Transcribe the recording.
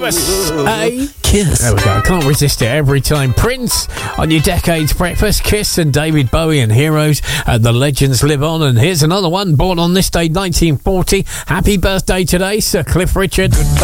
give us a kiss. There we go. Can't resist it every time. Prince on your Decades Breakfast. Kiss and David Bowie and Heroes. The legends live on. And here's another one born on this day, 1940. Happy birthday today, Sir Cliff Richard.